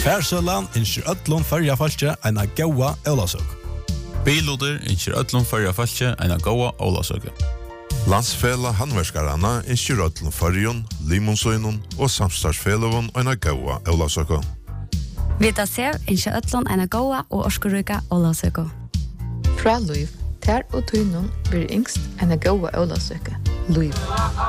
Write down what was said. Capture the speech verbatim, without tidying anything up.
Färsölan inskir öllum förja falske en goa Ólavsøku. Biluder inskir öllum förja falske en goa Ólavsøku. Landsfela handverkarana inskir öllum förjun, limonsøynun og samstarfsfelavun en goa Ólavsøku. Vita sev inskir öllum en goa og orskuruka Ólavsøku. Fra Luiv, ter og tøynun blir yngst en goa Ólavsøku. Luiv.